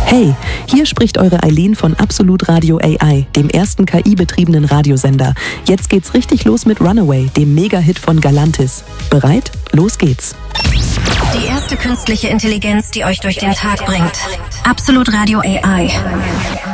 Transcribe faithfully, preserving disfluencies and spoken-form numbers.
Hey, hier spricht eure Eileen von Absolut Radio A I, dem ersten K I-betriebenen Radiosender. Jetzt geht's richtig los mit Runaway, dem Mega-Hit von Galantis. Bereit? Los geht's. Die erste künstliche Intelligenz, die euch durch den Tag bringt. Absolut Radio A I.